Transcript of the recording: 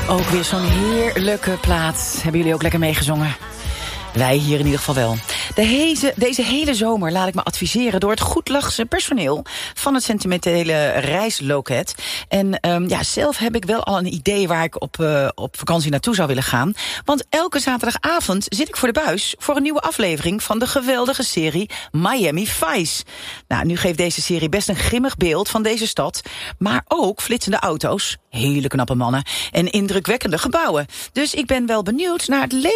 Ook weer zo'n heerlijke plaat. Hebben jullie ook lekker meegezongen? Wij hier in ieder geval wel. Deze hele zomer laat ik me adviseren door het goedlachse personeel van het sentimentele reisloket. En zelf heb ik wel al een idee waar ik op vakantie naartoe zou willen gaan. Want elke zaterdagavond zit ik voor de buis voor een nieuwe aflevering van de geweldige serie Miami Vice. Nou, nu geeft deze serie best een grimmig beeld van deze stad, maar ook flitsende auto's, hele knappe mannen en indrukwekkende gebouwen. Dus ik ben wel benieuwd naar het leven